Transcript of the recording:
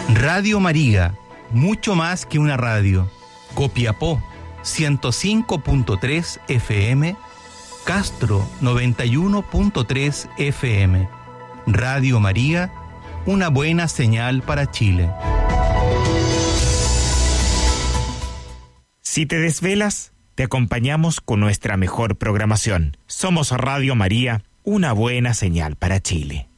Radio María, mucho más que una radio. Copiapó, 105.3 FM. Castro, 91.3 FM. Radio María, una buena señal para Chile. Si te desvelas, te acompañamos con nuestra mejor programación. Somos Radio María, una buena señal para Chile.